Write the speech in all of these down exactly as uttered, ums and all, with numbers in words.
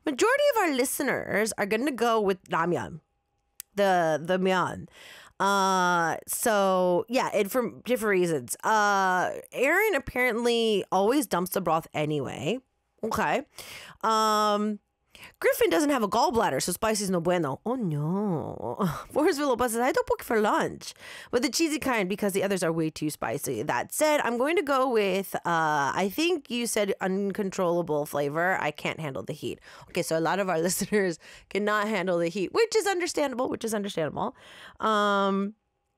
majority of our listeners are going to go with ramyeon, the the myeon. Uh, so yeah, and for different reasons. Uh, Aaron apparently always dumps the broth anyway. Okay. Um, Griffin doesn't have a gallbladder, so spicy is no bueno. Oh no. Forest Villalobos says, I don't book for lunch, but the cheesy kind because the others are way too spicy. That said, I'm going to go with, uh, I think you said uncontrollable flavor. I can't handle the heat. Okay, so a lot of our listeners cannot handle the heat, which is understandable, which is understandable. Um...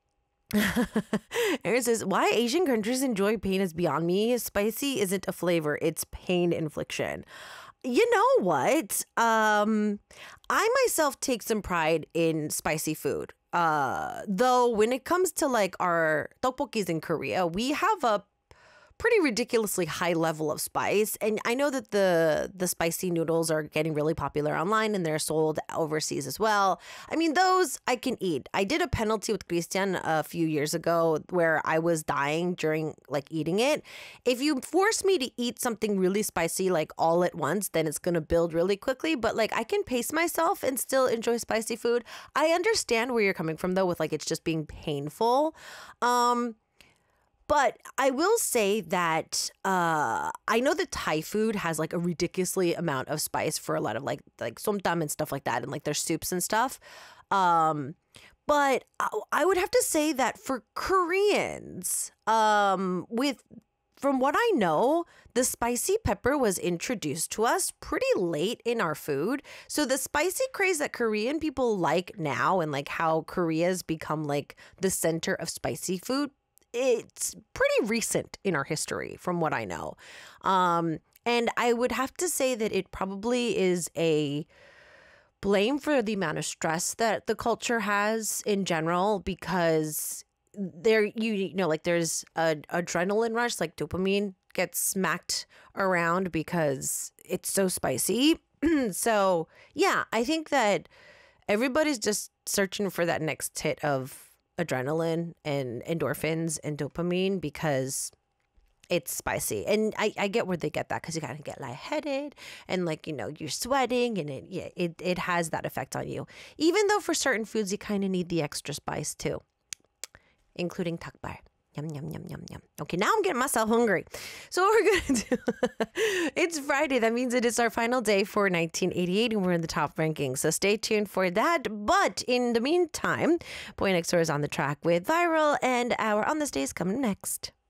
Aaron says, why Asian countries enjoy pain is beyond me. Spicy isn't a flavor, it's pain infliction. You know what? Um, I myself take some pride in spicy food. Uh, though when it comes to like our tteokbokkis in Korea, we have a pretty ridiculously high level of spice. And I know that the the spicy noodles are getting really popular online and they're sold overseas as well. I mean, those I can eat. I did a penalty with Christian a few years ago where I was dying during like eating it. If you force me to eat something really spicy like all at once, then it's going to build really quickly. But like I can pace myself and still enjoy spicy food. I understand where you're coming from though with like it's just being painful. Um But I will say that uh, I know that Thai food has like a ridiculously amount of spice for a lot of like like somtam and stuff like that, and like their soups and stuff. Um, but I, I would have to say that for Koreans, um, with from what I know, the spicy pepper was introduced to us pretty late in our food. So the spicy craze that Korean people like now, and like how Korea's become like the center of spicy food, it's pretty recent in our history from what I know. Um, and I would have to say that it probably is a blame for the amount of stress that the culture has in general, because there, you, you know, like there's a adrenaline rush, like dopamine gets smacked around because it's so spicy. So yeah, I think that everybody's just searching for that next hit of adrenaline and endorphins and dopamine because it's spicy. And I, I get where they get that, because you kind of get lightheaded and like, you know, you're sweating and it, yeah, it, it has that effect on you. Even though for certain foods, you kind of need the extra spice too, including takbal. Yum, yum, yum, yum, yum. Okay, now I'm getting myself hungry. So what we're going to do, it's Friday. That means it is our final day for nineteen eighty-eight and we're in the top ranking. So stay tuned for that. But in the meantime, Boy Next Door is on the track with Viral, and our On This Day is coming next.